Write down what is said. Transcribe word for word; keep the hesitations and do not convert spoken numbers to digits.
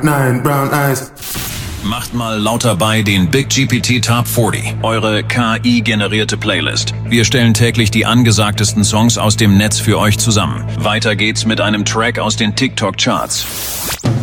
Nine brown eyes. Macht mal lauter bei den Big G P T Top vierzig, eure K I-generierte Playlist. Wir stellen täglich die angesagtesten Songs aus dem Netz für euch zusammen. Weiter geht's mit einem Track aus den TikTok-Charts.